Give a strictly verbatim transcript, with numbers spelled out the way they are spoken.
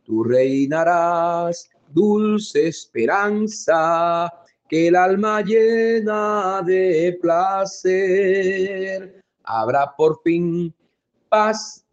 tú reinarás, dulce esperanza, que el alma llena de placer. Habrá por fin paz